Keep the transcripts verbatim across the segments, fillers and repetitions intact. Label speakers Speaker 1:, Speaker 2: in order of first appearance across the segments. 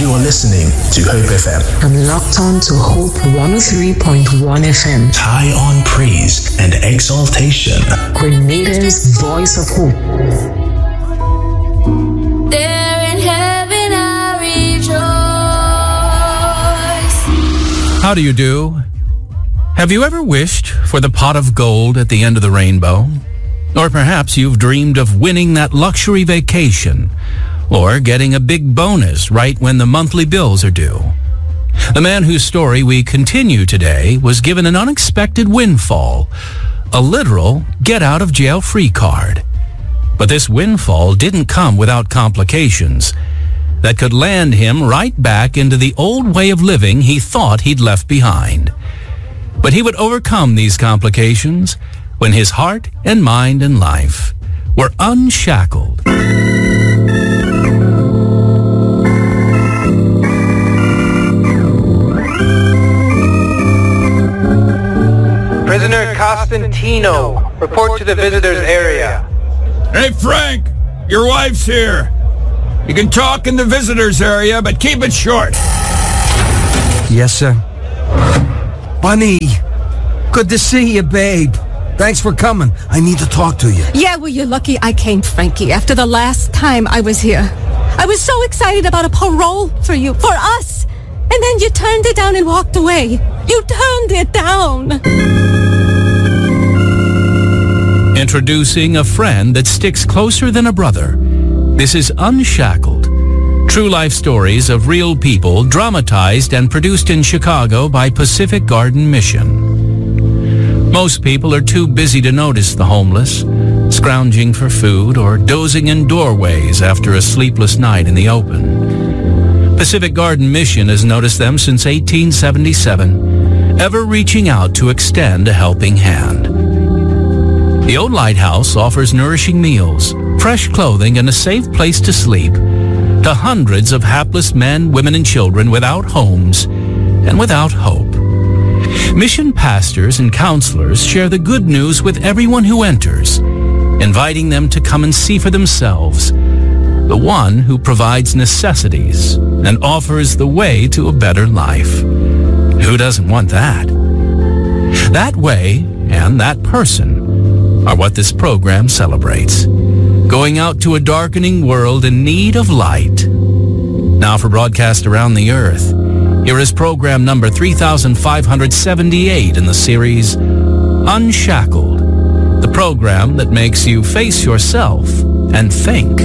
Speaker 1: You are listening to Hope F M.
Speaker 2: I'm locked on to Hope one oh three point one F M.
Speaker 1: High on praise and exaltation.
Speaker 2: Grenada's voice of hope.
Speaker 3: There in heaven I rejoice.
Speaker 4: How do you do? Have you ever wished for the pot of gold at the end of the rainbow? Or perhaps you've dreamed of winning that luxury vacation, or getting a big bonus right when the monthly bills are due. The man whose story we continue today was given an unexpected windfall, a literal get-out-of-jail-free card. But this windfall didn't come without complications that could land him right back into the old way of living he thought he'd left behind. But he would overcome these complications when his heart and mind and life were unshackled.
Speaker 5: Prisoner Costantino, report to the visitors area.
Speaker 6: Hey, Frank, your wife's here. You can talk in the visitors area, but keep it short.
Speaker 7: Yes, sir. Bunny, good to see you, babe. Thanks for coming. I need to talk to you.
Speaker 8: Yeah, well, you're lucky I came, Frankie, after the last time I was here. I was so excited about a parole for you, for us. And then you turned it down and walked away. You turned it down.
Speaker 4: Introducing a friend that sticks closer than a brother. This is Unshackled. True life stories of real people dramatized and produced in Chicago by Pacific Garden Mission. Most people are too busy to notice the homeless, scrounging for food or dozing in doorways after a sleepless night in the open. Pacific Garden Mission has noticed them since eighteen seventy-seven, ever reaching out to extend a helping hand. The old lighthouse offers nourishing meals, fresh clothing, and a safe place to sleep to hundreds of hapless men, women, and children without homes and without hope. Mission pastors and counselors share the good news with everyone who enters, inviting them to come and see for themselves the one who provides necessities and offers the way to a better life. Who doesn't want that? That way and that person are what this program celebrates. Going out to a darkening world in need of light. Now for broadcast around the earth, here is program number three thousand five hundred seventy-eight in the series Unshackled, the program that makes you face yourself and think.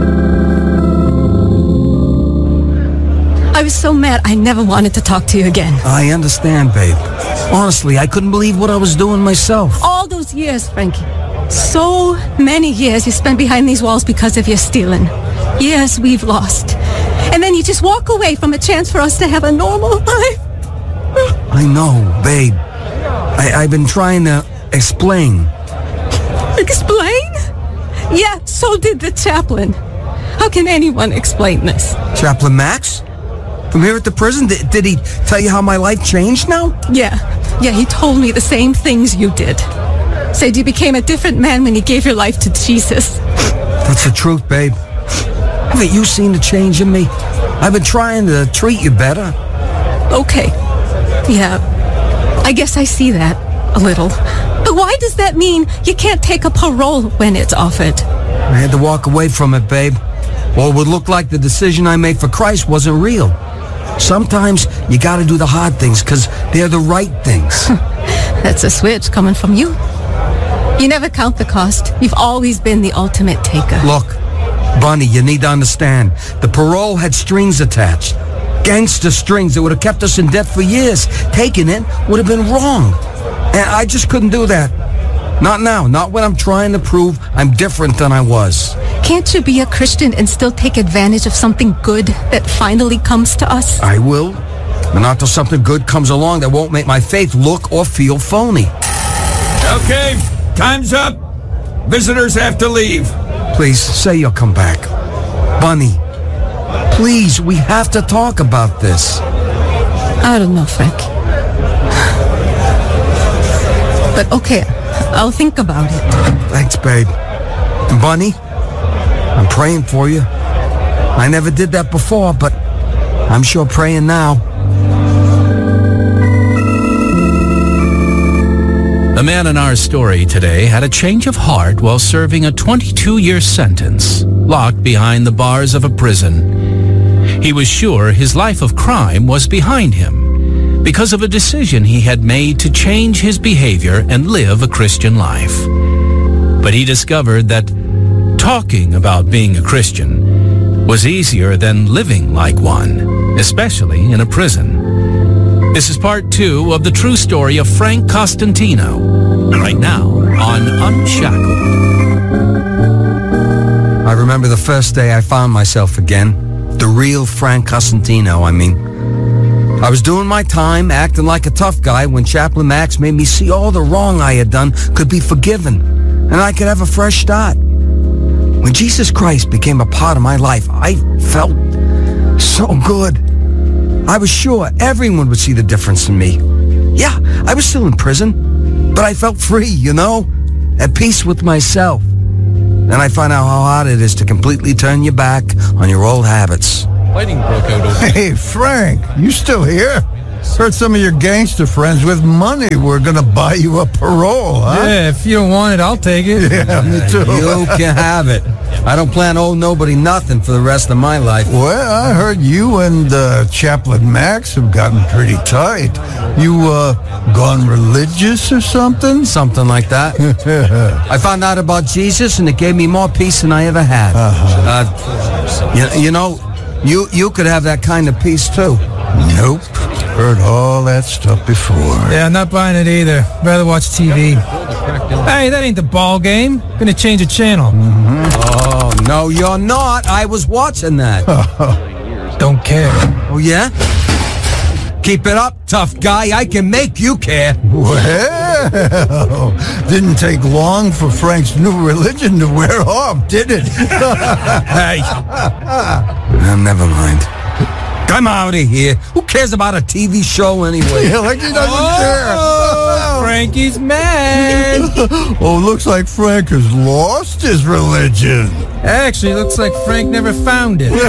Speaker 8: I was so mad I never wanted to talk to you again.
Speaker 7: I understand, babe. Honestly, I couldn't believe what I was doing myself.
Speaker 8: All those years, Frankie. So many years you spent behind these walls because of your stealing. Years we've lost. And then you just walk away from a chance for us to have a normal life.
Speaker 7: I know, babe. I, I've been trying to explain.
Speaker 8: Explain? Yeah, so did the chaplain. How can anyone explain this?
Speaker 7: Chaplain Max? From here at the prison? Did, did he tell you how my life changed now?
Speaker 8: Yeah. Yeah, he told me the same things you did. Said you became a different man when you gave your life to Jesus.
Speaker 7: That's the truth, babe. Haven't you seen the change in me? I've been trying to treat you better.
Speaker 8: Okay. Yeah. I guess I see that a little. But why does that mean you can't take a parole when it's offered?
Speaker 7: I had to walk away from it, babe. Or it would look like the decision I made for Christ wasn't real. Sometimes you gotta do the hard things because they're the right things.
Speaker 8: That's a switch coming from you. You never count the cost. You've always been the ultimate taker.
Speaker 7: Look, Bunny, you need to understand. The parole had strings attached. Gangster strings that would have kept us in debt for years. Taking it would have been wrong. And I just couldn't do that. Not now. Not when I'm trying to prove I'm different than I was.
Speaker 8: Can't you be a Christian and still take advantage of something good that finally comes to us?
Speaker 7: I will. But not till something good comes along that won't make my faith look or feel phony.
Speaker 6: Okay, time's up. Visitors have to leave.
Speaker 7: Please, say you'll come back. Bunny, please, we have to talk about this.
Speaker 8: I don't know, Frank. But okay, I'll think about it.
Speaker 7: Thanks, babe. And Bunny, I'm praying for you. I never did that before, but I'm sure praying now.
Speaker 4: The man in our story today had a change of heart while serving a twenty-two-year sentence, locked behind the bars of a prison. He was sure his life of crime was behind him because of a decision he had made to change his behavior and live a Christian life. But he discovered that talking about being a Christian was easier than living like one, especially in a prison. This is part two of the true story of Frank Costantino, right now on Unshackled.
Speaker 7: I remember the first day I found myself again. The real Frank Costantino, I mean. I was doing my time, acting like a tough guy when Chaplain Max made me see all the wrong I had done could be forgiven, and I could have a fresh start. When Jesus Christ became a part of my life, I felt so good. I was sure everyone would see the difference in me. Yeah, I was still in prison, but I felt free, you know, at peace with myself. Then I found out how hard it is to completely turn your back on your old habits.
Speaker 4: Fighting broke out over.
Speaker 9: Hey, Frank, you still here? Heard some of your gangster friends with money were going to buy you a parole, huh?
Speaker 10: Yeah, if you don't want it, I'll take it.
Speaker 9: Yeah, me too.
Speaker 7: You can have it. I don't plan to owe nobody nothing for the rest of my life.
Speaker 9: Well, I heard you and uh, Chaplain Max have gotten pretty tight. You, uh, gone religious or something?
Speaker 7: Something like that. I found out about Jesus, and it gave me more peace than I ever had.
Speaker 9: Uh-huh.
Speaker 7: Uh, you, you know, you, you could have that kind of peace, too.
Speaker 9: Nope. Heard all that stuff before.
Speaker 10: Yeah, I'm not buying it either. Rather watch T V. Hey, that ain't the ball game. Gonna change the channel.
Speaker 7: Mm-hmm. Oh, no, you're not. I was watching that.
Speaker 10: Don't care.
Speaker 7: Oh, yeah? Keep it up, tough guy. I can make you care.
Speaker 9: Well, didn't take long for Frank's new religion to wear off, did it?
Speaker 7: Hey. No, never mind. I'm out of here. Who cares about a T V show anyway?
Speaker 9: Yeah, like he doesn't
Speaker 10: Oh, Frankie's mad.
Speaker 9: Oh, looks like Frank has lost his religion.
Speaker 10: Actually, looks like Frank never found it.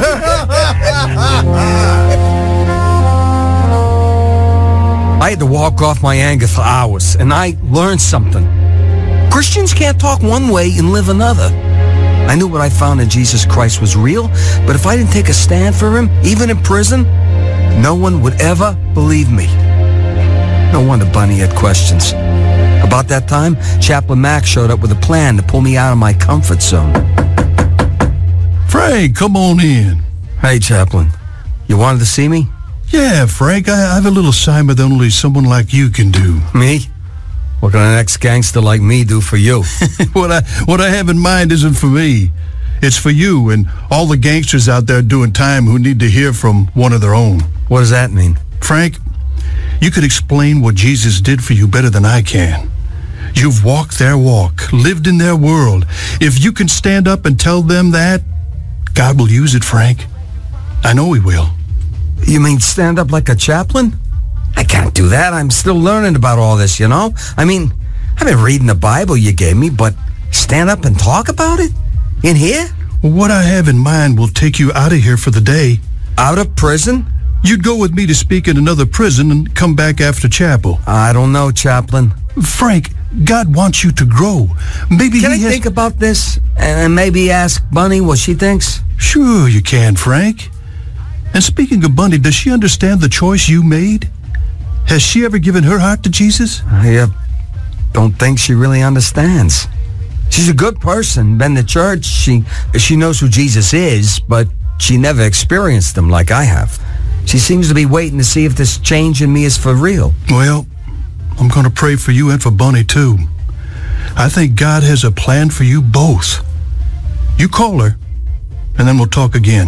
Speaker 7: I had to walk off my anger for hours, and I learned something. Christians can't talk one way and live another. I knew what I found in Jesus Christ was real, but if I didn't take a stand for him, even in prison, no one would ever believe me. No wonder Bunny had questions. About that time, Chaplain Max showed up with a plan to pull me out of my comfort zone.
Speaker 11: Frank, come on in.
Speaker 7: Hey, Chaplain. You wanted to see me?
Speaker 11: Yeah, Frank, I, I have a little assignment that only someone like you can do.
Speaker 7: Me? What can an ex-gangster like me do for you?
Speaker 11: what I what I have in mind isn't for me. It's for you and all the gangsters out there doing time who need to hear from one of their own.
Speaker 7: What does that mean?
Speaker 11: Frank, you could explain what Jesus did for you better than I can. You've walked their walk, lived in their world. If you can stand up and tell them that, God will use it, Frank. I know he will.
Speaker 7: You mean stand up like a chaplain? I can't do that. I'm still learning about all this, you know? I mean, I've been reading the Bible you gave me, but stand up and talk about it? In here?
Speaker 11: Well, what I have in mind will take you out of here for the day.
Speaker 7: Out of prison?
Speaker 11: You'd go with me to speak in another prison and come back after chapel.
Speaker 7: I don't know, Chaplain.
Speaker 11: Frank, God wants you to grow. Maybe
Speaker 7: Can
Speaker 11: he
Speaker 7: I
Speaker 11: has...
Speaker 7: think about this and maybe ask Bunny what she thinks?
Speaker 11: Sure you can, Frank. And speaking of Bunny, does she understand the choice you made? Has she ever given her heart to Jesus?
Speaker 7: I uh, don't think she really understands. She's a good person, been to church. She she knows who Jesus is, but she never experienced him like I have. She seems to be waiting to see if this change in me is for real.
Speaker 11: Well, I'm going to pray for you and for Bunny, too. I think God has a plan for you both. You call her, and then we'll talk again.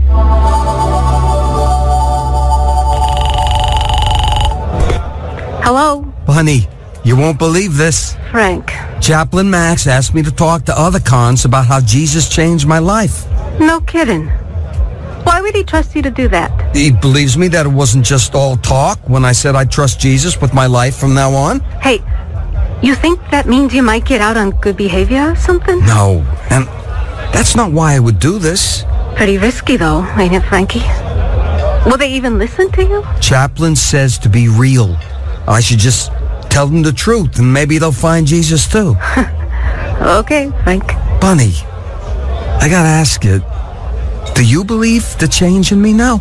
Speaker 8: Hello?
Speaker 7: Bunny, you won't believe this.
Speaker 8: Frank.
Speaker 7: Chaplain Max asked me to talk to other cons about how Jesus changed my life.
Speaker 8: No kidding. Why would he trust you to do that?
Speaker 7: He believes me that it wasn't just all talk when I said I trust Jesus with my life from now on.
Speaker 8: Hey, you think that means you might get out on good behavior or something?
Speaker 7: No, and that's not why I would do this.
Speaker 8: Pretty risky, though, ain't it, Frankie? Will they even listen to you?
Speaker 7: Chaplain says to be real. I should just tell them the truth, and maybe they'll find Jesus too.
Speaker 8: Okay, Frank.
Speaker 7: Bunny, I gotta ask you, do you believe the change in me now?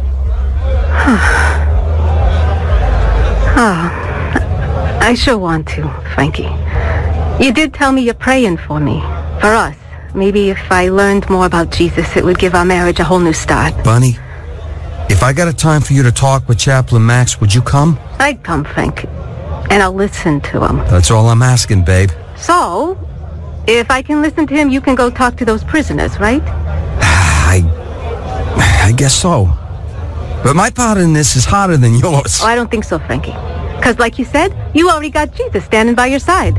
Speaker 8: Oh, I sure want to, Frankie. You did tell me you're praying for me, for us. Maybe if I learned more about Jesus, it would give our marriage a whole new start.
Speaker 7: Bunny, if I got a time for you to talk with Chaplain Max, would you come?
Speaker 8: I'd come, Frank, and I'll listen to him.
Speaker 7: That's all I'm asking, babe.
Speaker 8: So, if I can listen to him, you can go talk to those prisoners, right?
Speaker 7: I... I guess so. But my part in this is harder than yours.
Speaker 8: Oh, I don't think so, Frankie. Because like you said, you already got Jesus standing by your side.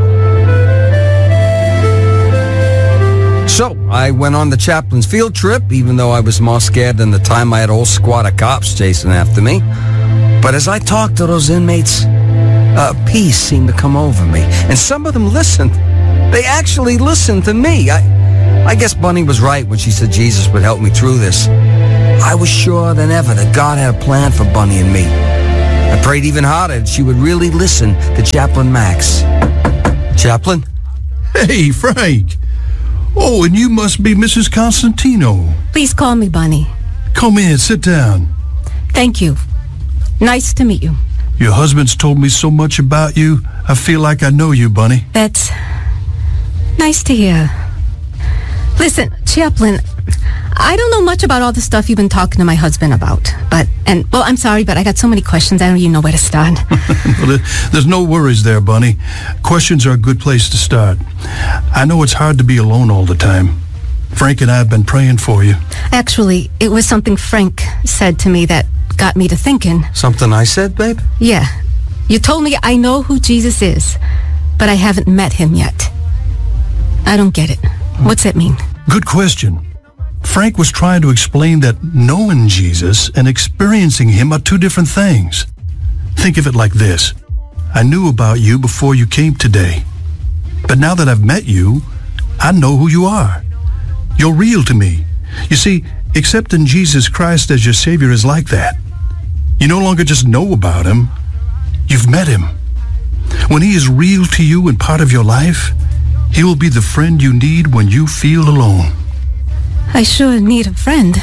Speaker 7: So, I went on the chaplain's field trip, even though I was more scared than the time I had a whole squad of cops chasing after me. But as I talked to those inmates, uh, peace seemed to come over me. And some of them listened. They actually listened to me. I, I guess Bunny was right when she said Jesus would help me through this. I was sure than ever that God had a plan for Bunny and me. I prayed even harder that she would really listen to Chaplain Max. Chaplain?
Speaker 11: Hey, Frank. Oh, and you must be Missus Constantino.
Speaker 8: Please call me Bunny.
Speaker 11: Come in, sit down.
Speaker 8: Thank you. Nice to meet you.
Speaker 11: Your husband's told me so much about you, I feel like I know you, Bunny.
Speaker 8: That's nice to hear. Listen, Chaplain, I don't know much about all the stuff you've been talking to my husband about. But, and, well, I'm sorry, but I got so many questions, I don't even know where to start.
Speaker 11: Well, there's no worries there, Bunny. Questions are a good place to start. I know it's hard to be alone all the time. Frank and I have been praying for you.
Speaker 8: Actually, it was something Frank said to me that got me to thinking.
Speaker 7: Something I said, babe?
Speaker 8: Yeah. You told me I know who Jesus is, but I haven't met him yet. I don't get it. What's that mean?
Speaker 11: Good question. Frank was trying to explain that knowing Jesus and experiencing him are two different things. Think of it like this. I knew about you before you came today. But now that I've met you, I know who you are. You're real to me. You see, accepting Jesus Christ as your Savior is like that. You no longer just know about him, you've met him. When he is real to you and part of your life, he will be the friend you need when you feel alone.
Speaker 8: I sure need a friend.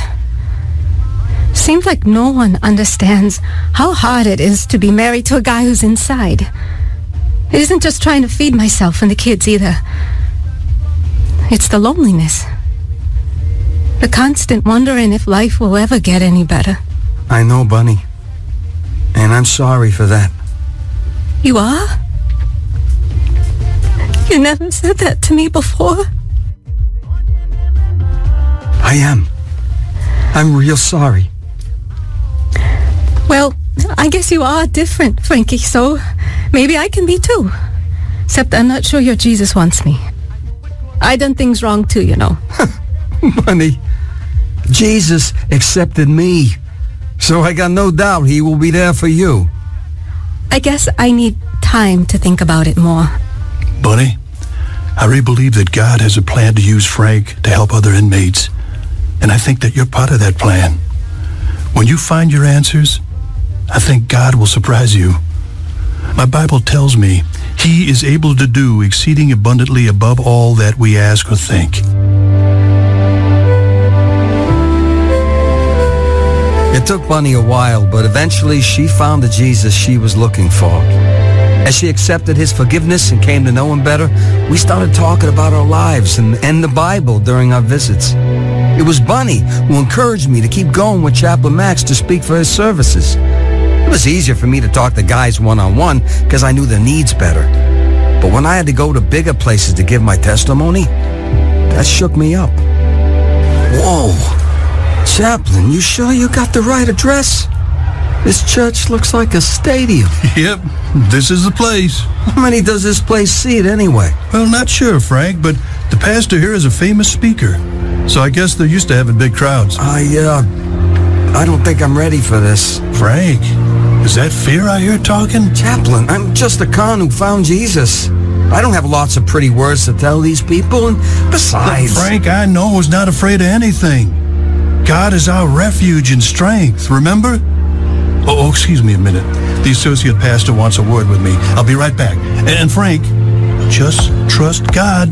Speaker 8: Seems like no one understands how hard it is to be married to a guy who's inside. It isn't just trying to feed myself and the kids either. It's the loneliness. The constant wondering if life will ever get any better.
Speaker 7: I know, Bunny. And I'm sorry for that.
Speaker 8: You are? You never said that to me before.
Speaker 7: I am. I'm real sorry.
Speaker 8: Well, I guess you are different, Frankie, so maybe I can be too. Except I'm not sure your Jesus wants me. I done things wrong too, you know.
Speaker 7: Bunny, Jesus accepted me, so I got no doubt he will be there for you.
Speaker 8: I guess I need time to think about it more.
Speaker 11: Bunny, I really believe that God has a plan to use Frank to help other inmates. And I think that you're part of that plan. When you find your answers, I think God will surprise you. My Bible tells me he is able to do exceeding abundantly above all that we ask or think.
Speaker 7: It took Bunny a while, but eventually she found the Jesus she was looking for. As she accepted his forgiveness and came to know him better, we started talking about our lives and, and the Bible during our visits. It was Bunny who encouraged me to keep going with Chaplain Max to speak for his services. It was easier for me to talk to guys one-on-one because I knew their needs better. But when I had to go to bigger places to give my testimony, that shook me up. Whoa, Chaplain, you sure you got the right address? This church looks like a stadium.
Speaker 11: Yep, this is the place.
Speaker 7: How many does this place seat anyway?
Speaker 11: Well, not sure, Frank, but the pastor here is a famous speaker. So I guess they're used to having big crowds.
Speaker 7: I, uh, I don't think I'm ready for this.
Speaker 11: Frank, is that fear I hear talking?
Speaker 7: Chaplain, I'm just a con who found Jesus. I don't have lots of pretty words to tell these people, and besides...
Speaker 11: But Frank, I know is not afraid of anything. God is our refuge and strength, remember? Oh, oh, excuse me a minute. The associate pastor wants a word with me. I'll be right back. And Frank, just trust God.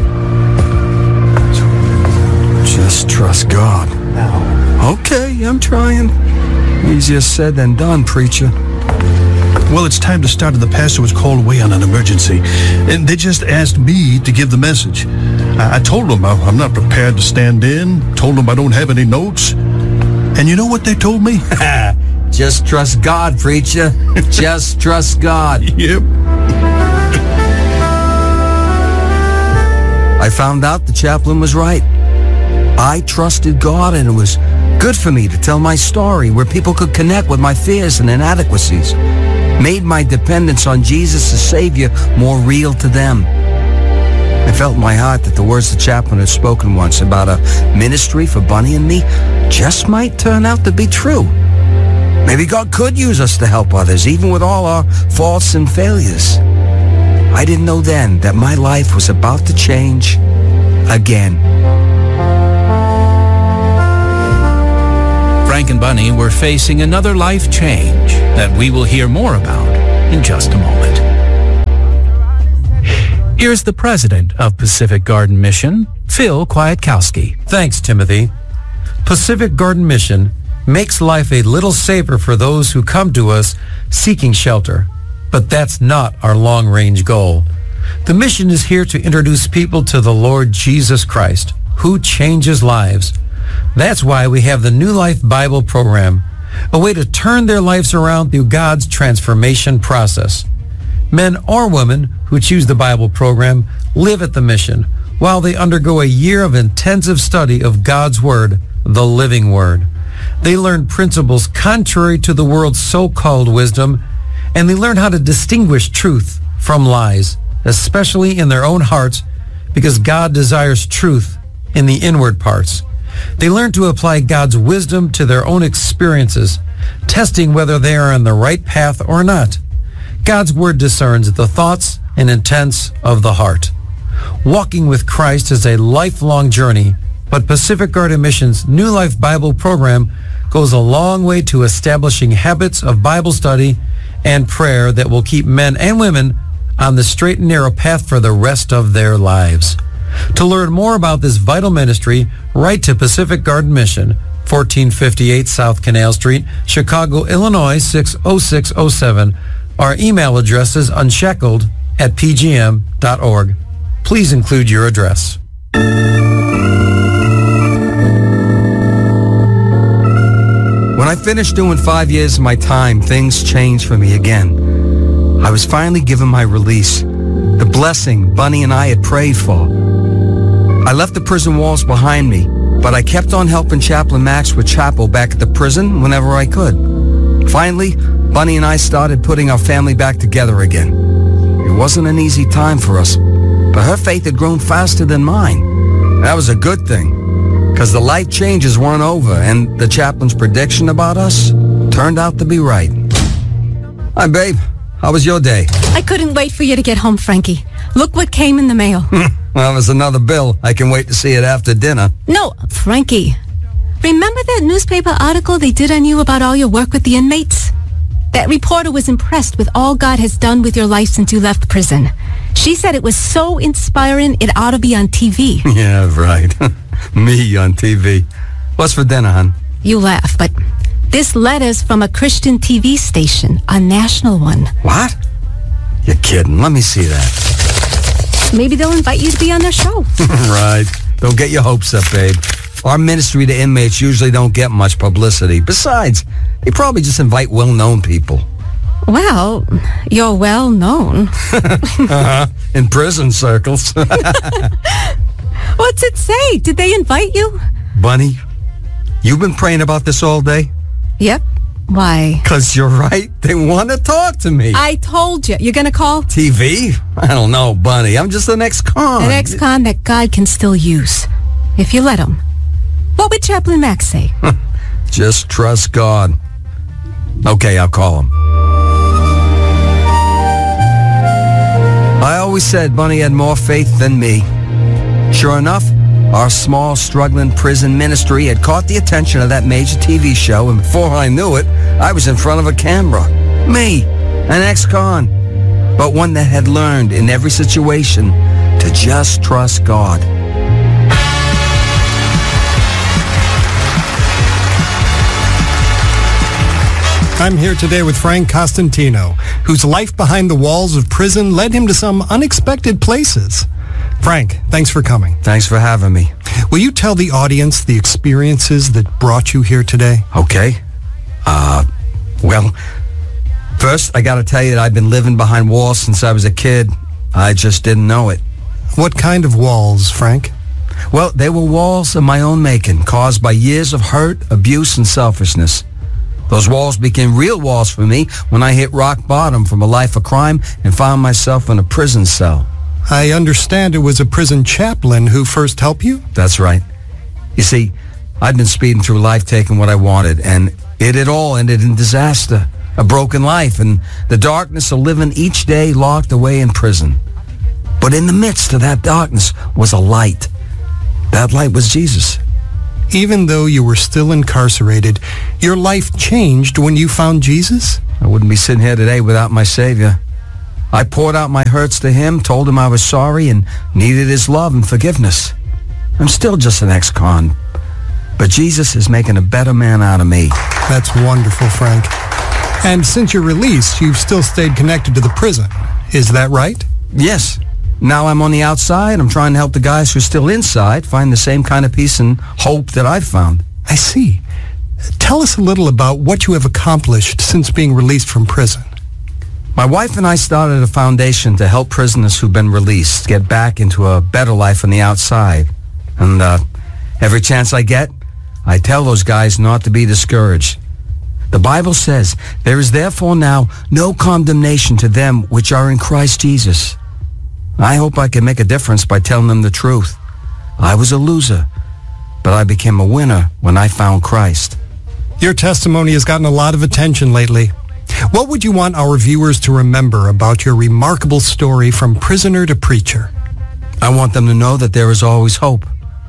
Speaker 7: Just trust God. Okay, I'm trying. Easier said than done, preacher.
Speaker 11: Well, it's time to start, and the pastor was called away on an emergency. And they just asked me to give the message. I, I told them I, I'm not prepared to stand in, told them I don't have any notes. And you know what they told me?
Speaker 7: Just trust God, preacher. Just trust God.
Speaker 11: Yep.
Speaker 7: I found out the chaplain was right. I trusted God, and it was good for me to tell my story where people could connect with my fears and inadequacies. Made my dependence on Jesus as Savior more real to them. I felt in my heart that the words the chaplain had spoken once about a ministry for Bunny and me just might turn out to be true. Maybe God could use us to help others, even with all our faults and failures. I didn't know then that my life was about to change again.
Speaker 4: Frank and Bunny were facing another life change that we will hear more about in just a moment. Here's the president of Pacific Garden Mission, Phil Kwiatkowski.
Speaker 12: Thanks, Timothy. Pacific Garden Mission makes life a little safer for those who come to us seeking shelter. But that's not our long-range goal. The mission is here to introduce people to the Lord Jesus Christ, who changes lives. That's why we have the New Life Bible program, a way to turn their lives around through God's transformation process. Men or women who choose the Bible program live at the mission while they undergo a year of intensive study of God's Word, the living Word. They learn principles contrary to the world's so-called wisdom, and they learn how to distinguish truth from lies, especially in their own hearts, because God desires truth in the inward parts. They learn to apply God's wisdom to their own experiences, testing whether they are on the right path or not. God's Word discerns the thoughts and intents of the heart. Walking with Christ is a lifelong journey, but Pacific Garden Mission's New Life Bible program goes a long way to establishing habits of Bible study and prayer that will keep men and women on the straight and narrow path for the rest of their lives. To learn more about this vital ministry, write to Pacific Garden Mission, fourteen fifty-eight South Canal Street, Chicago, Illinois, six oh six oh seven. Our email address is unshackled at p g m dot org. Please include your address.
Speaker 7: When I finished doing five years of my time, things changed for me again. I was finally given my release, the blessing Bunny and I had prayed for. I left the prison walls behind me, but I kept on helping Chaplain Max with chapel back at the prison whenever I could. Finally, Bunny and I started putting our family back together again. It wasn't an easy time for us, but her faith had grown faster than mine. That was a good thing, because the life changes weren't over, and the chaplain's prediction about us turned out to be right. Hi, babe. How was your day?
Speaker 8: I couldn't wait for you to get home, Frankie. Look what came in the mail.
Speaker 7: Well, there's another bill. I can wait to see it after dinner.
Speaker 8: No, Frankie. Remember that newspaper article they did on you about all your work with the inmates? That reporter was impressed with all God has done with your life since you left prison. She said it was so inspiring it ought to be on T V.
Speaker 7: Yeah, right. Me on T V. What's for dinner, hon?
Speaker 8: You laugh, but this letter's from a Christian T V station, a national one.
Speaker 7: What? You're kidding. Let me see that.
Speaker 8: Maybe they'll invite you to be on their show.
Speaker 7: Right. Don't get your hopes up, babe. Our ministry to inmates usually don't get much publicity. Besides, they probably just invite well-known people.
Speaker 8: Well, you're well known.
Speaker 7: uh-huh. In prison circles.
Speaker 8: What's it say? Did they invite you?
Speaker 7: Bunny, you've been praying about this all day?
Speaker 8: Yep. Why?
Speaker 7: Because you're right. They want to talk to me.
Speaker 8: I told you. You're going to call?
Speaker 7: T V? I don't know, Bunny. I'm just an ex-con.
Speaker 8: An ex-con that God can still use, if you let him. What would Chaplain Max say?
Speaker 7: Just trust God. Okay, I'll call him. I always said Bunny had more faith than me. Sure enough, Our small, struggling prison ministry had caught the attention of that major T V show, and before I knew it, I was in front of a camera. Me, an ex-con, but one that had learned in every situation to just trust God.
Speaker 13: I'm here today with Frank Costantino, whose life behind the walls of prison led him to some unexpected places. Frank, thanks for coming.
Speaker 7: Thanks for having me.
Speaker 13: Will you tell the audience the experiences that brought you here today?
Speaker 7: Okay. Uh, well, first I gotta tell you that I've been living behind walls since I was a kid. I just didn't know it.
Speaker 13: What kind of walls, Frank?
Speaker 7: Well, they were walls of my own making, caused by years of hurt, abuse, and selfishness. Those walls became real walls for me when I hit rock bottom from a life of crime and found myself in a prison cell.
Speaker 13: I understand it was a prison chaplain who first helped you?
Speaker 7: That's right. You see, I'd been speeding through life taking what I wanted, and it had all ended in disaster, a broken life, and the darkness of living each day locked away in prison. But in the midst of that darkness was a light. That light was Jesus.
Speaker 13: Even though you were still incarcerated, your life changed when you found Jesus?
Speaker 7: I wouldn't be sitting here today without my Savior. I poured out my hurts to him, told him I was sorry and needed his love and forgiveness. I'm still just an ex-con, but Jesus is making a better man out of me.
Speaker 13: That's wonderful, Frank. And since your release, you've still stayed connected to the prison. Is that right?
Speaker 7: Yes. Now I'm on the outside. I'm trying to help the guys who are still inside find the same kind of peace and hope that I've found.
Speaker 13: I see. Tell us a little about what you have accomplished since being released from prison.
Speaker 7: My wife and I started a foundation to help prisoners who've been released get back into a better life on the outside. And uh, every chance I get, I tell those guys not to be discouraged. The Bible says, "There is therefore now no condemnation to them which are in Christ Jesus." I hope I can make a difference by telling them the truth. I was a loser, but I became a winner when I found Christ.
Speaker 13: Your testimony has gotten a lot of attention lately. What would you want our viewers to remember about your remarkable story from prisoner to preacher?
Speaker 7: I want them to know that there is always hope.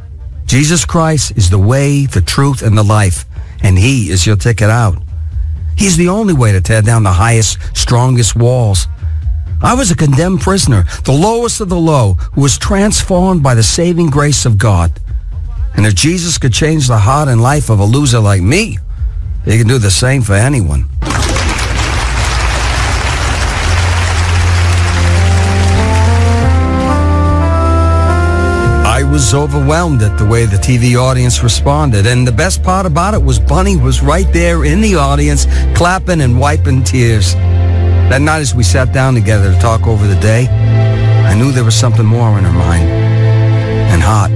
Speaker 7: Jesus Christ is the way, the truth, and the life, and he is your ticket out. He's the only way to tear down the highest, strongest walls. I was a condemned prisoner, the lowest of the low, who was transformed by the saving grace of God. And if Jesus could change the heart and life of a loser like me, he can do the same for anyone. I was overwhelmed at the way the T V audience responded, and the best part about it was Bunny was right there in the audience, clapping and wiping tears. That night as we sat down together to talk over the day, I knew there was something more in her mind. And hot.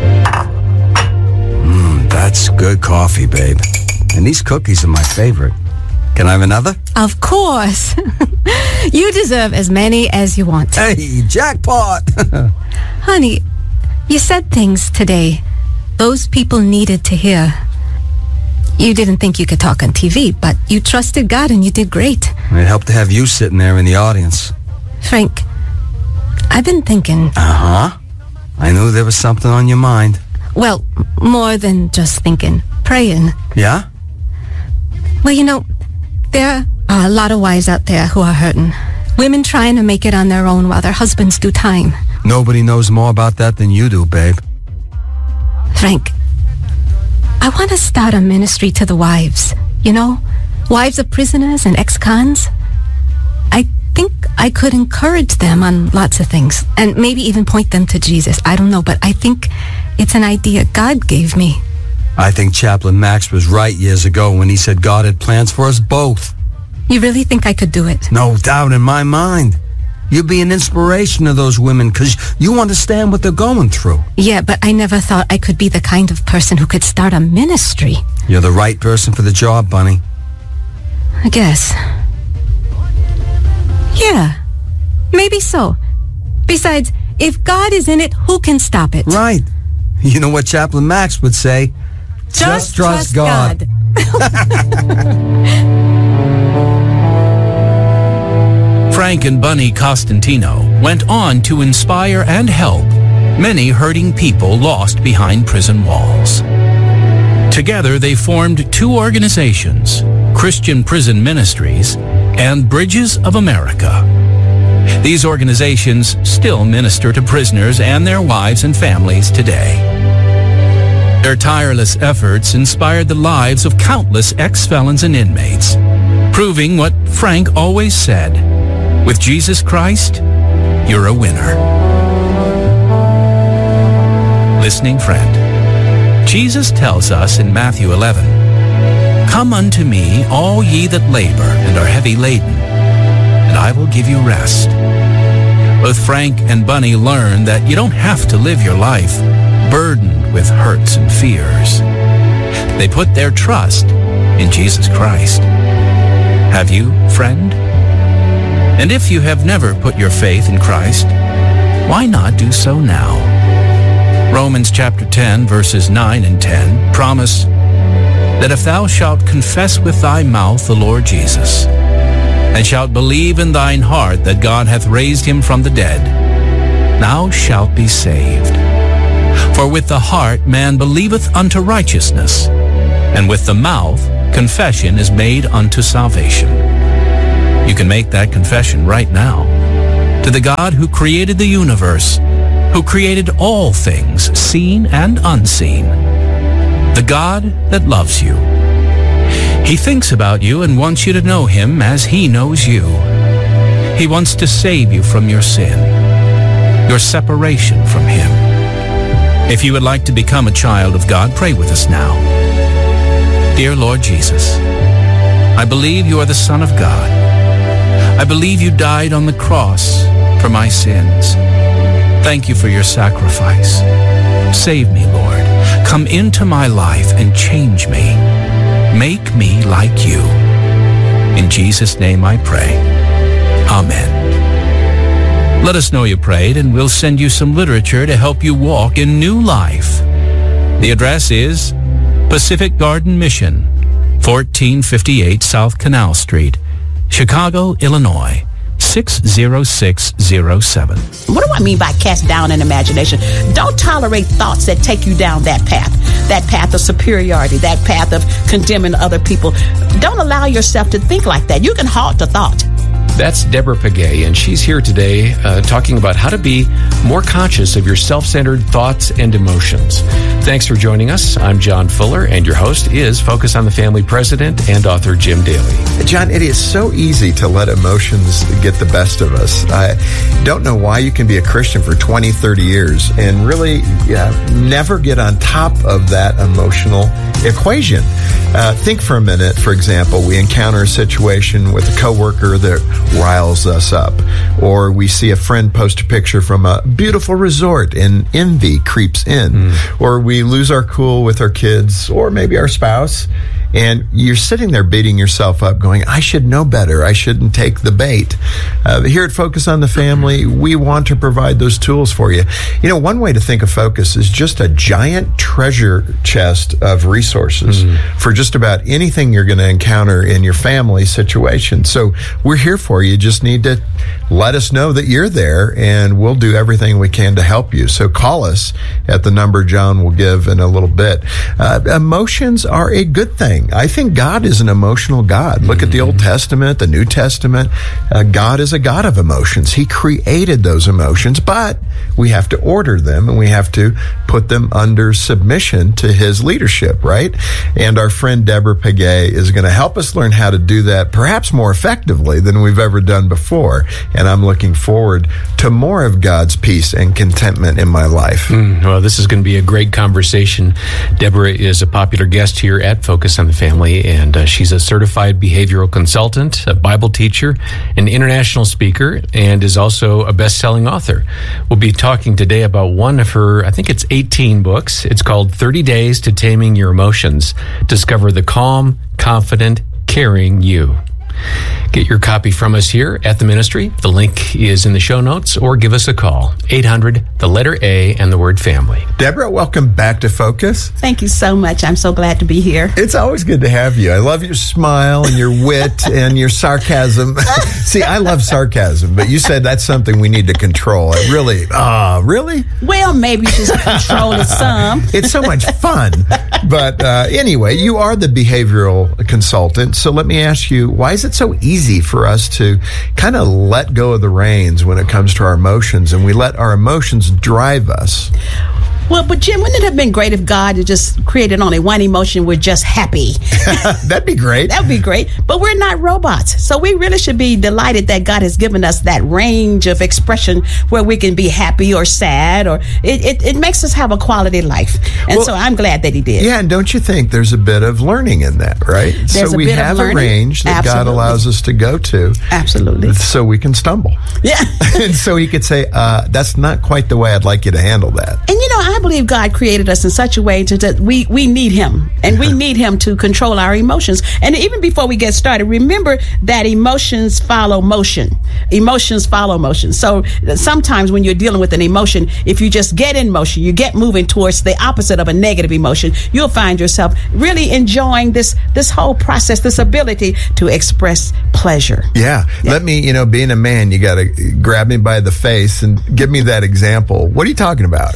Speaker 7: Mmm, that's good coffee, babe. And these cookies are my favorite. Can I have another?
Speaker 8: Of course. You deserve as many as you want.
Speaker 7: Hey, jackpot!
Speaker 8: Honey, you said things today those people needed to hear. You didn't think you could talk on T V, but you trusted God and you did great.
Speaker 7: It helped to have you sitting there in the audience.
Speaker 8: Frank, I've been thinking...
Speaker 7: Uh-huh. I knew there was something on your mind.
Speaker 8: Well, more than just thinking. Praying.
Speaker 7: Yeah?
Speaker 8: Well, you know, there are a lot of wives out there who are hurting. Women trying to make it on their own while their husbands do time.
Speaker 7: Nobody knows more about that than you do, babe.
Speaker 8: Frank, I want to start a ministry to the wives. You know, wives of prisoners and ex-cons. I think I could encourage them on lots of things and maybe even point them to Jesus. I don't know, but I think it's an idea God gave me.
Speaker 7: I think Chaplain Max was right years ago when he said God had plans for us both.
Speaker 8: You really think I could do it?
Speaker 7: No doubt in my mind. You'd be an inspiration to those women because you understand what they're going through.
Speaker 8: Yeah, but I never thought I could be the kind of person who could start a ministry.
Speaker 7: You're the right person for the job, Bunny.
Speaker 8: I guess. Yeah, maybe so. Besides, if God is in it, who can stop it?
Speaker 7: Right. You know what Chaplain Max would say?
Speaker 8: Just, Just trust, trust God. God.
Speaker 4: Frank and Bunny Costantino went on to inspire and help many hurting people lost behind prison walls. Together, they formed two organizations, Christian Prison Ministries and Bridges of America. These organizations still minister to prisoners and their wives and families today. Their tireless efforts inspired the lives of countless ex-felons and inmates, proving what Frank always said, with Jesus Christ, you're a winner. Listening friend, Jesus tells us in Matthew eleven, "Come unto me, all ye that labor and are heavy laden, and I will give you rest." Both Frank and Bunny learned that you don't have to live your life burdened with hurts and fears. They put their trust in Jesus Christ. Have you, friend? And if you have never put your faith in Christ, why not do so now? Romans chapter ten, verses nine and ten promise that if thou shalt confess with thy mouth the Lord Jesus, and shalt believe in thine heart that God hath raised him from the dead, thou shalt be saved. For with the heart man believeth unto righteousness, and with the mouth confession is made unto salvation. You can make that confession right now to the God who created the universe, who created all things, seen and unseen, the God that loves you. He thinks about you and wants you to know him as he knows you. He wants to save you from your sin, your separation from him. If you would like to become a child of God, pray with us now. Dear Lord Jesus, I believe you are the Son of God. I believe you died on the cross for my sins. Thank you for your sacrifice. Save me, Lord. Come into my life and change me. Make me like you. In Jesus' name I pray. Amen. Let us know you prayed, and we'll send you some literature to help you walk in new life. The address is Pacific Garden Mission, fourteen fifty-eight South Canal Street, Chicago, Illinois, six zero six zero seven.
Speaker 14: What do I mean by cast down in imagination? Don't tolerate thoughts that take you down that path, that path of superiority, that path of condemning other people. Don't allow yourself to think like that. You can halt the thought.
Speaker 15: That's Deborah Pagay, and she's here today uh, talking about how to be more conscious of your self-centered thoughts and emotions. Thanks for joining us. I'm John Fuller, and your host is Focus on the Family president and author Jim Daly.
Speaker 16: John, it is so easy to let emotions get the best of us. I don't know why you can be a Christian for twenty, thirty years and really yeah, never get on top of that emotional equation. Uh, think for a minute, for example, we encounter a situation with a coworker that riles us up, or we see a friend post a picture from a beautiful resort and envy creeps in, mm. or we lose our cool with our kids or maybe our spouse, and you're sitting there beating yourself up going, I should know better. I shouldn't take the bait. Uh, here at Focus on the Family, we want to provide those tools for you. You know, one way to think of Focus is just a giant treasure chest of resources mm. for just about anything you're going to encounter in your family situation. So we're here for you. You just need to let us know that you're there, and we'll do everything we can to help you. So call us at the number John will give in a little bit. Uh, emotions are a good thing. I think God is an emotional God. Look at the Old Testament, the New Testament. Uh, God is a God of emotions. He created those emotions, but we have to order them, and we have to put them under submission to his leadership, right? And our friend Deborah Pagay is going to help us learn how to do that perhaps more effectively than we've ever done before. And I'm looking forward to more of God's peace and contentment in my life.
Speaker 15: Mm, well, this is going to be a great conversation. Deborah is a popular guest here at Focus on the Family, and uh, she's a certified behavioral consultant, a Bible teacher, an international speaker, and is also a best-selling author. We'll be talking today about one of her, I think it's eighteen books. It's called thirty days to Taming Your Emotions. Discover the calm, confident, caring you. Get your copy from us here at the ministry. The link is in the show notes, or give us a call. eight hundred, the letter A, and the word family.
Speaker 16: Deborah, welcome back to Focus.
Speaker 14: Thank you so much. I'm so glad to be here.
Speaker 16: It's always good to have you. I love your smile and your wit and your sarcasm. See, I love sarcasm, but you said that's something we need to control. It really, ah, uh, really?
Speaker 14: Well, maybe you should control it some.
Speaker 16: It's so much fun. But uh, anyway, you are the behavioral consultant. So let me ask you, why is it so easy for us to kind of let go of the reins when it comes to our emotions, and we let our emotions drive us?
Speaker 14: Well, but Jim, wouldn't it have been great if God had just created only one emotion? We're just happy.
Speaker 16: That'd be great.
Speaker 14: That'd be great. But we're not robots. So we really should be delighted that God has given us that range of expression where we can be happy or sad, or it, it, it makes us have a quality life. And well, so I'm glad that he did.
Speaker 16: Yeah, and don't you think there's a bit of learning in that, right?
Speaker 14: There's
Speaker 16: so
Speaker 14: a
Speaker 16: we
Speaker 14: bit
Speaker 16: have
Speaker 14: of learning.
Speaker 16: a range that
Speaker 14: Absolutely.
Speaker 16: God allows us to go to.
Speaker 14: Absolutely.
Speaker 16: So we can stumble.
Speaker 14: Yeah.
Speaker 16: And so he could say, uh, that's not quite the way I'd like you to handle that.
Speaker 14: And you know, I believe God created us in such a way to, that we, we need him, and we need him to control our emotions. And even before we get started, remember that emotions follow motion. Emotions follow motion. So sometimes when you're dealing with an emotion, if you just get in motion, you get moving towards the opposite of a negative emotion, you'll find yourself really enjoying this, this whole process, this ability to express pleasure.
Speaker 16: Yeah. yeah. Let me, you know, being a man, you got to grab me by the face and give me that example. What are you talking about?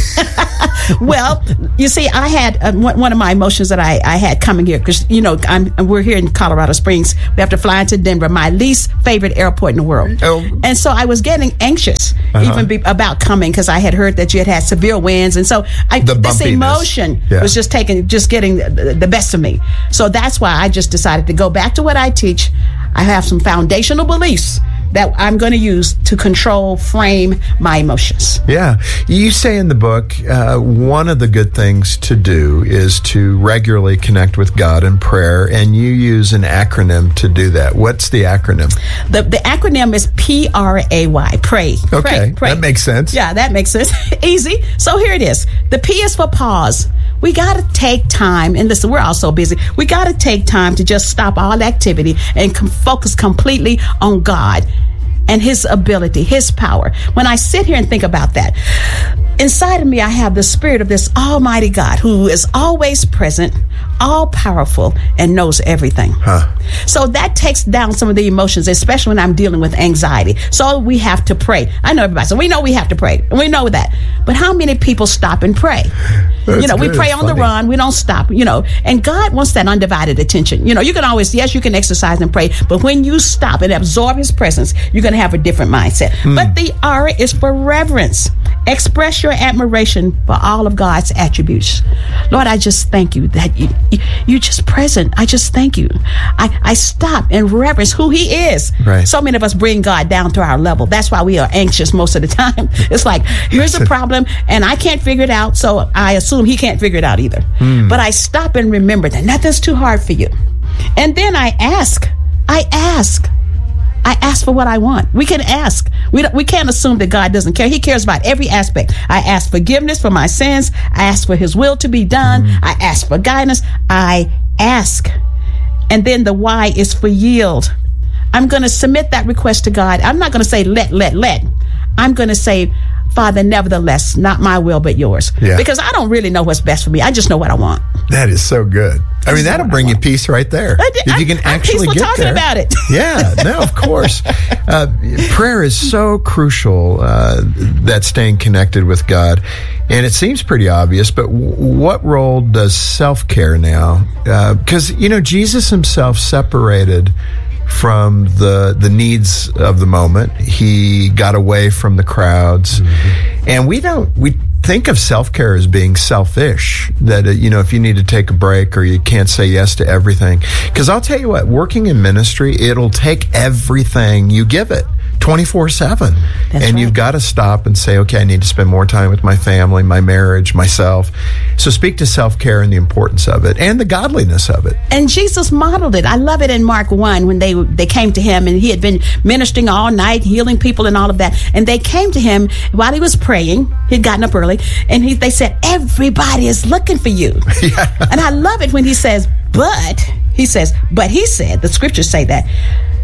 Speaker 14: Well, you see, I had uh, one, one of my emotions that I, I had coming here, because, you know, I'm, we're here in Colorado Springs. We have to fly into Denver, my least favorite airport in the world.
Speaker 16: Oh.
Speaker 14: And so I was getting anxious uh-huh. even be, about coming, because I had heard that you had had severe winds. And so I,
Speaker 16: the
Speaker 14: this emotion
Speaker 16: yeah.
Speaker 14: was just taking, just getting the, the best of me. So that's why I just decided to go back to what I teach. I have some foundational beliefs that I'm going to use to control, frame my emotions.
Speaker 16: Yeah. You say in the book, uh, one of the good things to do is to regularly connect with God in prayer, and you use an acronym to do that. What's the acronym?
Speaker 14: The the acronym is P R A Y, pray.
Speaker 16: Okay,
Speaker 14: pray, pray.
Speaker 16: That makes sense.
Speaker 14: Yeah, that makes sense. Easy. So here it is. The P is for pause. We got to take time, and listen, we're all so busy. We got to take time to just stop all activity and com- focus completely on God and his ability, his power. When I sit here and think about that, inside of me, I have the spirit of this almighty God who is always present, all powerful, and knows everything.
Speaker 16: Huh.
Speaker 14: So that takes down some of the emotions, especially when I'm dealing with anxiety. So we have to pray. I know everybody, so we know we have to pray. We know that. But how many people stop and pray?
Speaker 16: That's
Speaker 14: you know,
Speaker 16: good.
Speaker 14: we pray
Speaker 16: It's
Speaker 14: on
Speaker 16: funny.
Speaker 14: the run. We don't stop, you know. And God wants that undivided attention. You know, you can always, yes, you can exercise and pray, but when you stop and absorb his presence, you're going to have a different mindset.
Speaker 16: Hmm.
Speaker 14: But the R is for reverence. Express your admiration for all of God's attributes. Lord, I just thank you that you, you, you're just present. I just thank you. I, I stop and reverence who he is.
Speaker 16: Right.
Speaker 14: So many of us bring God down to our level. That's why we are anxious most of the time. It's like, here's a problem and I can't figure it out, so I assume he can't figure it out either.
Speaker 16: Hmm.
Speaker 14: But I stop and remember that nothing's too hard for you. And then I ask, I ask, I ask for what I want. We can ask. We don't, we can't assume that God doesn't care. He cares about every aspect. I ask forgiveness for my sins. I ask for his will to be done. Mm. I ask for guidance. I ask. And then the Y is for yield. I'm going to submit that request to God. I'm not going to say let, let, let. I'm going to say, Father, nevertheless, not my will, but yours.
Speaker 16: Yeah.
Speaker 14: Because I don't really know what's best for me. I just know what I want.
Speaker 16: That is so good. I mean, that'll bring you peace right there. If you can
Speaker 14: I'm
Speaker 16: actually
Speaker 14: peaceful
Speaker 16: get
Speaker 14: talking
Speaker 16: there.
Speaker 14: about it.
Speaker 16: Yeah, no, of course. Uh, prayer is so crucial, uh, that staying connected with God. And it seems pretty obvious, but w- what role does self-care now? Because, uh, you know, Jesus himself separated from the the needs of the moment. He got away from the crowds. Mm-hmm. And we don't, we think of self-care as being selfish, that, uh, you know, if you need to take a break or you can't say yes to everything. Because I'll tell you what, working in ministry, it'll take everything you give it. twenty-four seven. And
Speaker 14: right.
Speaker 16: You've got to stop and say, okay, I need to spend more time with my family, my marriage, myself. So speak to self-care and the importance of it and the godliness of it.
Speaker 14: And Jesus modeled it. I love it in Mark one when they they came to him and he had been ministering all night, healing people and all of that. And they came to him while he was praying. He'd gotten up early. And he, they said, everybody is looking for you.
Speaker 16: Yeah.
Speaker 14: And I love it when he says, but, he says, but he said, the scriptures say that,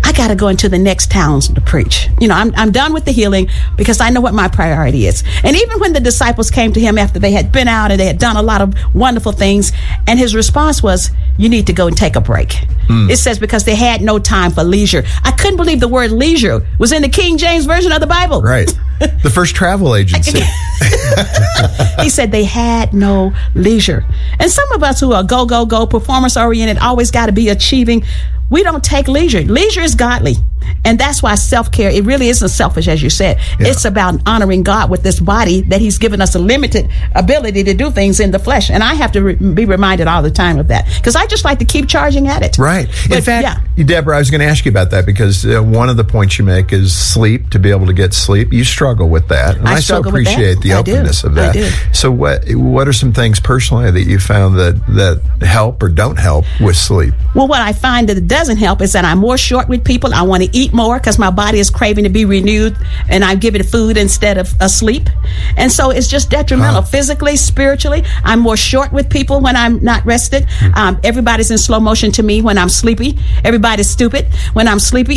Speaker 14: I got to go into the next towns to preach. You know, I'm, I'm done with the healing because I know what my priority is. And even when the disciples came to him after they had been out and they had done a lot of wonderful things, and his response was, you need to go and take a break. Mm. It says because they had no time for leisure. I couldn't believe the word leisure was in the King James Version of the Bible.
Speaker 16: Right. The first travel agency.
Speaker 14: He said they had no leisure. And some of us who are go, go, go, performance oriented, always got to be achieving, we don't take leisure. Leisure is godly. And that's why self-care, it really isn't selfish, as you said. Yeah. It's about honoring God with this body that he's given us a limited ability to do things in the flesh. And I have to re- be reminded all the time of that because I just like to keep charging at it.
Speaker 16: Right.
Speaker 14: But,
Speaker 16: in fact,
Speaker 14: yeah.
Speaker 16: Deborah, I was going to ask you about that because uh, one of the points you make is sleep, to be able to get sleep. You struggle with that. And I,
Speaker 14: I
Speaker 16: so appreciate the
Speaker 14: I
Speaker 16: openness
Speaker 14: do.
Speaker 16: of that.
Speaker 14: I do.
Speaker 16: So what what are some things personally that you found that, that help or don't help with sleep?
Speaker 14: Well, what I find that it doesn't help is that I'm more short with people. I want to eat more because my body is craving to be renewed, and I give it food instead of a sleep. And so it's just detrimental huh. physically, spiritually. I'm more short with people when I'm not rested. Mm-hmm. Um, everybody's in slow motion to me when I'm sleepy. Everybody's stupid when I'm sleepy.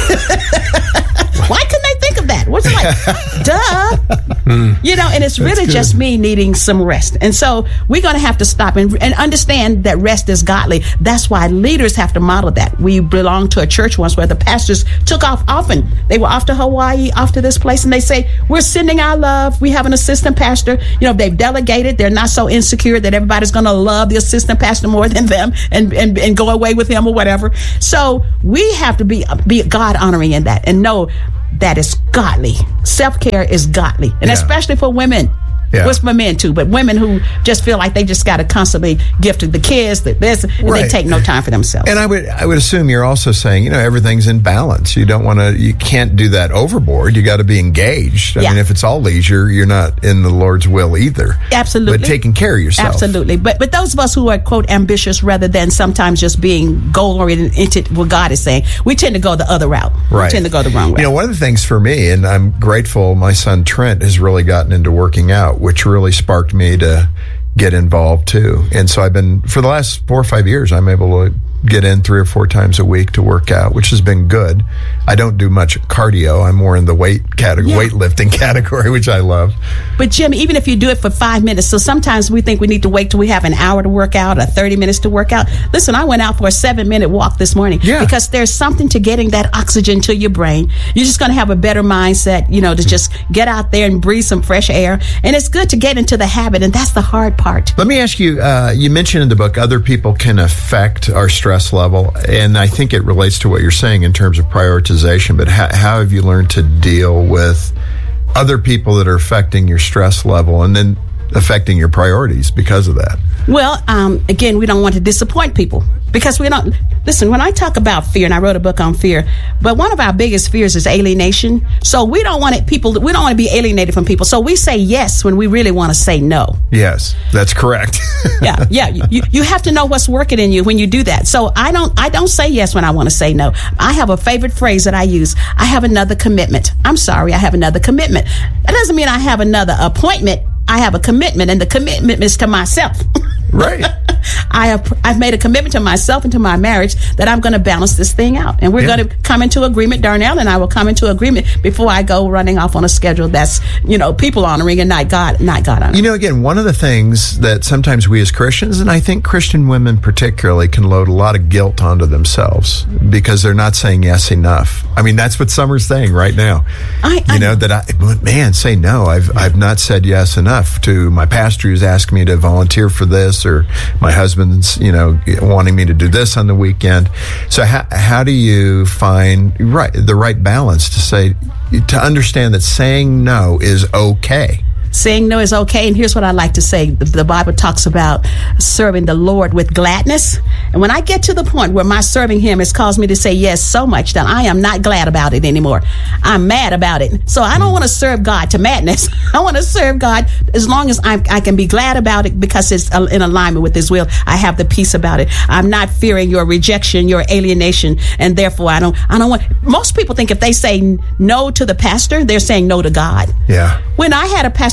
Speaker 14: Why couldn't they think of that? What's it like? Duh. Mm. You know, and it's That's really good. Just me needing some rest. And so we're going to have to stop and, and understand that rest is godly. That's why leaders have to model that. We belonged to a church once where the pastors took off often. They were off to Hawaii, off to this place, and they say, we're sending our love. We have an assistant pastor. You know, they've delegated. They're not so insecure that everybody's going to love the assistant pastor more than them and, and, and go away with him or whatever. So we have to be, be God honoring in that and know that is godly. Self-care is godly. And yeah. especially for women. Yeah. What's for men too, but women who just feel like they just got to constantly give to the kids, that this, and right. they take no time for themselves.
Speaker 16: And I would, I would assume you're also saying, you know, everything's in balance. You don't want to, you can't do that overboard. You got to be engaged. I yeah. mean, if it's all leisure, you're not in the Lord's will either.
Speaker 14: Absolutely,
Speaker 16: but taking care of yourself.
Speaker 14: Absolutely, but but those of us who are quote ambitious rather than sometimes just being goal oriented into what God is saying, we tend to go the other route.
Speaker 16: Right,
Speaker 14: we tend to go the wrong way.
Speaker 16: You know, one of the things for me, and I'm grateful, my son Trent has really gotten into working out, which really sparked me to get involved too. And so I've been, for the last four or five years, I'm able to get in three or four times a week to work out, which has been good. I don't do much cardio. I'm more in the weight category, yeah. weightlifting category, which I love.
Speaker 14: But Jim, even if you do it for five minutes, so sometimes we think we need to wait till we have an hour to work out or thirty minutes to work out. Listen, I went out for a seven minute walk this morning yeah. because there's something to getting that oxygen to your brain. You're just going to have a better mindset, you know, to just get out there and breathe some fresh air. And it's good to get into the habit. And that's the hard part.
Speaker 16: Let me ask you, uh, you mentioned in the book, other people can affect our stress level, and I think it relates to what you're saying in terms of prioritization, but how, how have you learned to deal with other people that are affecting your stress level and then affecting your priorities because of that?
Speaker 14: Well, um, again, we don't want to disappoint people because we don't, listen, when I talk about fear, and I wrote a book on fear, but one of our biggest fears is alienation. So we don't want it, people, we don't want to be alienated from people. So we say yes when we really want to say no.
Speaker 16: Yes, that's correct.
Speaker 14: yeah, yeah. You, you have to know what's working in you when you do that. So I don't, I don't say yes when I want to say no. I have a favorite phrase that I use. I have another commitment. I'm sorry, I have another commitment. That doesn't mean I have another appointment. I have a commitment, and the commitment is to myself.
Speaker 16: Right.
Speaker 14: I have I've made a commitment to myself and to my marriage that I'm going to balance this thing out, and we're yeah. going to come into agreement. Darnell and I will come into agreement before I go running off on a schedule that's, you know, people honoring and not God, not God honoring.
Speaker 16: You know, again, one of the things that sometimes we as Christians, and I think Christian women particularly, can load a lot of guilt onto themselves because they're not saying yes enough. I mean, that's what Summer's saying right now.
Speaker 14: I, I
Speaker 16: you know, that I, man, say no. I've I've not said yes enough to my pastor who's asked me to volunteer for this, or my husband's, you know, wanting me to do this on the weekend. So how how do you find right the right balance to say, to understand that saying no is okay?
Speaker 14: Saying no is okay, and here's what I like to say. The, the Bible talks about serving the Lord with gladness. And when I get to the point where my serving him has caused me to say yes so much that I am not glad about it anymore. I'm mad about it. So I don't want to serve God to madness. I want to serve God as long as I'm, I can be glad about it because it's in alignment with his will. I have the peace about it. I'm not fearing your rejection, your alienation, and therefore I don't, I don't want, most people think if they say no to the pastor, they're saying no to God.
Speaker 16: Yeah.
Speaker 14: When I had a pastor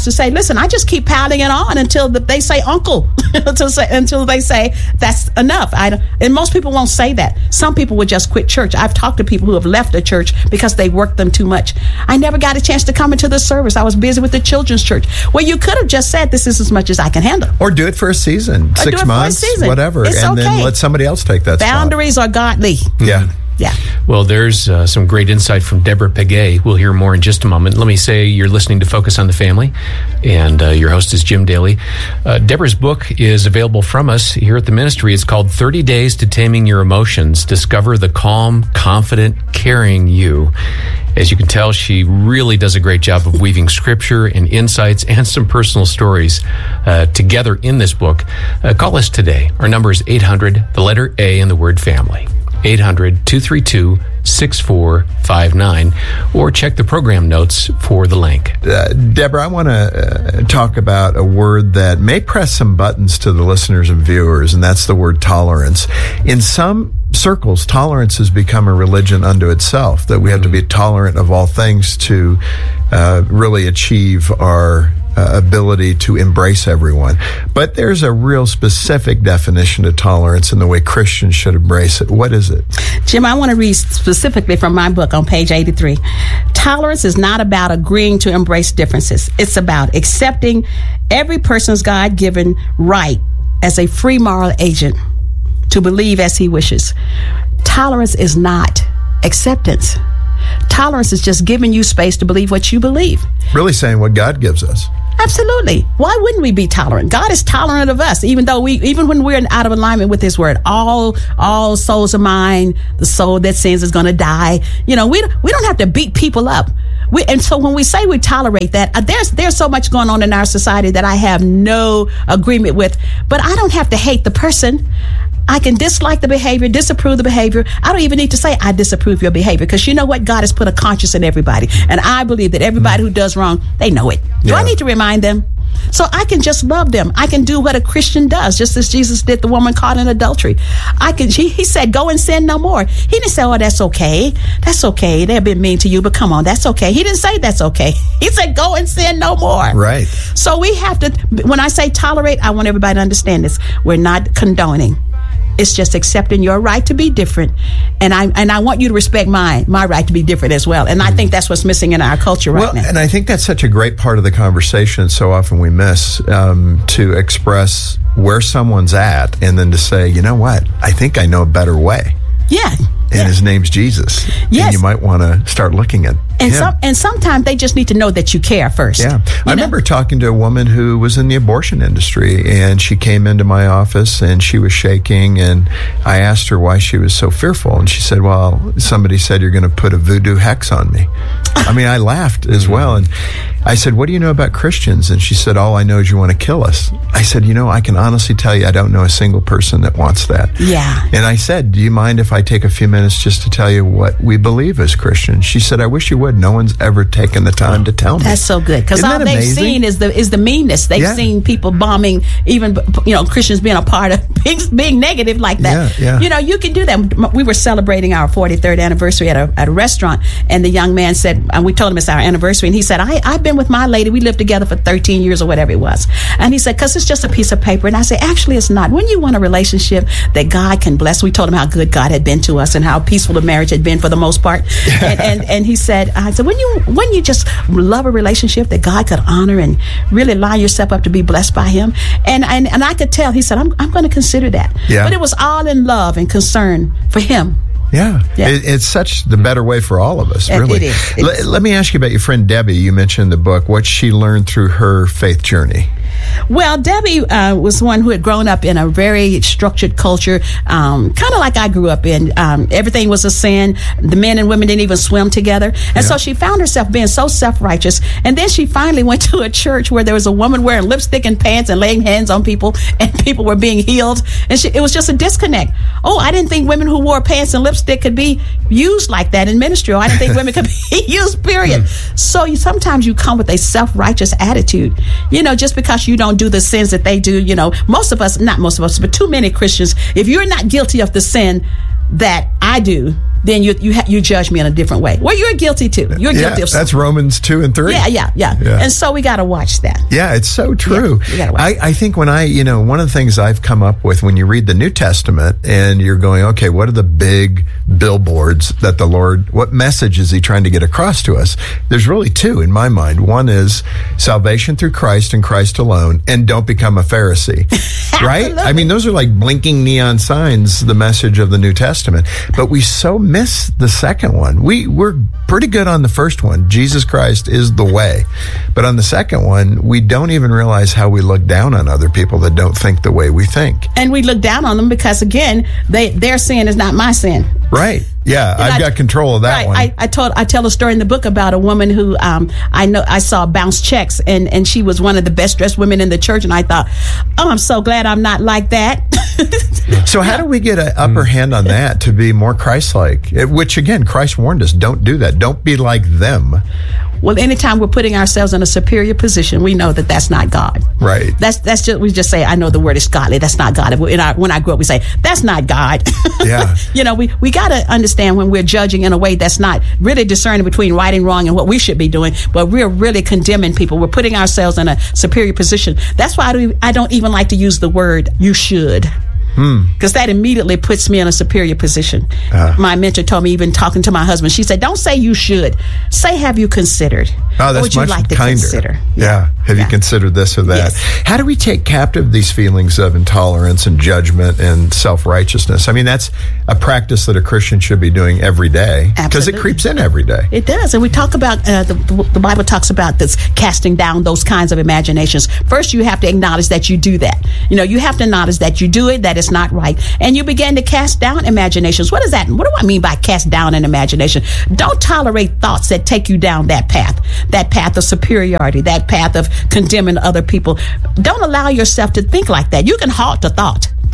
Speaker 14: to say, listen, I just keep piling it on until the, they say uncle, until, say, until they say that's enough. I, and most people won't say that. Some people would just quit church. I've talked to people who have left the church because they worked them too much. I never got a chance to come into the service. I was busy with the children's church. Well, you could have just said, this is as much as I can handle.
Speaker 16: Or do it for a season,
Speaker 14: Or
Speaker 16: six months,
Speaker 14: season.
Speaker 16: whatever,
Speaker 14: it's
Speaker 16: and
Speaker 14: okay.
Speaker 16: then let somebody else take that
Speaker 14: Boundaries
Speaker 16: spot.
Speaker 14: are godly.
Speaker 16: Yeah.
Speaker 14: Yeah.
Speaker 15: Well, there's uh, some great insight from Deborah Peguet. We'll hear more in just a moment. Let me say you're listening to Focus on the Family, and uh, your host is Jim Daly. Uh, Deborah's book is available from us here at the ministry. It's called thirty days to Taming Your Emotions. Discover the calm, confident, caring you. As you can tell, she really does a great job of weaving scripture and insights and some personal stories uh, together in this book. Uh, call us today. Our number is eight hundred, the letter A, and the word family. eight hundred, two three two, six four five nine, or check the program notes for the link.
Speaker 16: Uh, Deborah, I want to uh, talk about a word that may press some buttons to the listeners and viewers, and that's the word tolerance. In some circles, tolerance has become a religion unto itself, that we have to be tolerant of all things to uh, really achieve our Uh, ability to embrace everyone. But there's a real specific definition of tolerance in the way Christians should embrace it. What is it?
Speaker 14: Jim, I want to read specifically from my book on page eighty-three. Tolerance is not about agreeing to embrace differences. It's about accepting every person's God-given right as a free moral agent to believe as he wishes. Tolerance is not acceptance. Tolerance is just giving you space to believe what you believe.
Speaker 16: Really saying what God gives us.
Speaker 14: Absolutely. Why wouldn't we be tolerant? God is tolerant of us, even though we, even when we're out of alignment with His word. All, all souls are mine. The soul that sins is going to die. You know, we we don't have to beat people up. We, and so when we say we tolerate that, uh, there's there's so much going on in our society that I have no agreement with. But I don't have to hate the person. I can dislike the behavior, disapprove the behavior. I don't even need to say I disapprove your behavior, because you know what? God has put a conscience in everybody. And I believe that everybody who does wrong, they know it. Do
Speaker 16: Yeah.
Speaker 14: I need to remind them? So I can just love them. I can do what a Christian does, just as Jesus did the woman caught in adultery. I can. He, he said, go and sin no more. He didn't say, oh, that's okay. That's okay. They've been mean to you, but come on, that's okay. He didn't say that's okay. He said, go and sin no more.
Speaker 16: Right.
Speaker 14: So we have to, when I say tolerate, I want everybody to understand this. We're not condoning. It's just accepting your right to be different. And I and I want you to respect mine, my right to be different as well. And I think that's what's missing in our culture right
Speaker 16: well,
Speaker 14: now.
Speaker 16: And I think that's such a great part of the conversation so often we miss, um, to express where someone's at and then to say, you know what, I think I know a better way.
Speaker 14: Yeah.
Speaker 16: And
Speaker 14: yeah.
Speaker 16: his name's Jesus.
Speaker 14: Yes.
Speaker 16: And you might want to start looking at
Speaker 14: And
Speaker 16: him.
Speaker 14: some and sometimes they just need to know that you care first.
Speaker 16: Yeah. I
Speaker 14: know?
Speaker 16: remember talking to a woman who was in the abortion industry, and she came into my office and she was shaking, and I asked her why she was so fearful, and she said, well, somebody said you're going to put a voodoo hex on me. I mean, I laughed as well, and I said, what do you know about Christians? And she said, all I know is you want to kill us. I said, you know, I can honestly tell you I don't know a single person that wants that.
Speaker 14: Yeah.
Speaker 16: And I said, do you mind if I take a few minutes just to tell you what we believe as Christians? She said, I wish you would. No one's ever taken the time to tell me.
Speaker 14: That's so good, because
Speaker 16: Isn't
Speaker 14: all
Speaker 16: that
Speaker 14: they've
Speaker 16: amazing?
Speaker 14: seen is the is the meanness. They've
Speaker 16: Yeah.
Speaker 14: seen people bombing, even you know Christians being a part of being, being negative like that.
Speaker 16: Yeah, yeah.
Speaker 14: You know, you can do that. We were celebrating our forty-third anniversary at a at a restaurant, and the young man said, and we told him it's our anniversary, and he said, I I've been with my lady. We lived together for thirteen years or whatever it was, and he said, because it's just a piece of paper. And I said, actually, it's not. When you want a relationship that God can bless, we told him how good God had been to us and how peaceful the marriage had been for the most part. and, and and he said, I said, when you when you just love a relationship that God could honor and really line yourself up to be blessed by Him, and and, and I could tell. He said, I'm I'm going to consider that.
Speaker 16: Yeah.
Speaker 14: But it was all in love and concern for Him.
Speaker 16: Yeah,
Speaker 14: Yeah.
Speaker 16: It, it's such the better way for all of us,
Speaker 14: It-
Speaker 16: really.
Speaker 14: it is. It
Speaker 16: Let-
Speaker 14: is.
Speaker 16: Let me ask you about your friend Debbie. You mentioned in the book what she learned through her faith journey.
Speaker 14: Well, Debbie uh, was one who had grown up in a very structured culture, um, kind of like I grew up in. Um, everything was a sin. The men and women didn't even swim together. And so she found herself being so self-righteous. And then she finally went to a church where there was a woman wearing lipstick and pants and laying hands on people, and people were being healed. And she, it was just a disconnect. Oh, I didn't think women who wore pants and lipstick could be used like that in ministry. Or I didn't think women could be used, period. So you, sometimes you come with a self-righteous attitude. You know, just because you don't do the sins that they do, you know, most of us, not most of us, but too many Christians, if you're not guilty of the sin that I do, then you you ha- you judge me in a different way. Well, you're guilty too. You're
Speaker 16: yeah,
Speaker 14: guilty of something.
Speaker 16: That's Romans two and three.
Speaker 14: Yeah, yeah, yeah,
Speaker 16: Yeah.
Speaker 14: And so we got to watch that.
Speaker 16: Yeah, it's so true.
Speaker 14: Yeah, we gotta watch
Speaker 16: I, I think when I, you know, one of the things I've come up with when you read the New Testament and you're going, okay, what are the big billboards that the Lord, what message is he trying to get across to us? There's really two in my mind. One is salvation through Christ and Christ alone, and don't become a Pharisee. Right? I mean, those are like blinking neon signs, the message of the New Testament. But we so miss the second one. We, we're pretty good on the first one. Jesus Christ is the way. But on the second one, we don't even realize how we look down on other people that don't think the way we think.
Speaker 14: And we look down on them because, again, they their sin is not my sin.
Speaker 16: Right. Yeah,
Speaker 14: And
Speaker 16: I've
Speaker 14: I-
Speaker 16: got control of that
Speaker 14: Right.
Speaker 16: one.
Speaker 14: I, I told I tell a story in the book about a woman who um, I know I saw bounce checks, and, and she was one of the best dressed women in the church, and I thought, oh, I'm so glad I'm not like that.
Speaker 16: So how do we get an upper hand on that to be more Christ-like? It- Which, again, Christ warned us, don't do that. Don't be like them.
Speaker 14: Well, anytime we're putting ourselves in a superior position, we know that that's not God.
Speaker 16: Right.
Speaker 14: That's that's just we just say, I know the word is godly. That's not God. In our, when I grew up, we say that's not God.
Speaker 16: Yeah.
Speaker 14: You know, we we got to understand when we're judging in a way that's not really discerning between right and wrong and what we should be doing, but we're really condemning people. We're putting ourselves in a superior position. That's why I, do, I don't even like to use the word "you should." Because that immediately puts me in a superior position.
Speaker 16: Uh.
Speaker 14: My mentor told me, even talking to my husband, she said, don't say you should. Say, have you considered?
Speaker 16: Oh,
Speaker 14: What
Speaker 16: that's
Speaker 14: would you
Speaker 16: much
Speaker 14: like to
Speaker 16: kinder.
Speaker 14: consider?
Speaker 16: Yeah. Have you considered this or that?
Speaker 14: Yes.
Speaker 16: How do we take captive these feelings of intolerance and judgment and self-righteousness? I mean, that's a practice that a Christian should be doing every day because it
Speaker 14: Absolutely.
Speaker 16: creeps in every day.
Speaker 14: It does. And we talk about, uh, the, the Bible talks about this casting down those kinds of imaginations. First, you have to acknowledge that you do that. You know, you have to acknowledge that you do it, that it's not right. And you begin to cast down imaginations. What is that? What do I mean by cast down an imagination? Don't tolerate thoughts that take you down that path, that path of superiority, that path of condemning other people. Don't allow yourself to think like that. You can halt a thought.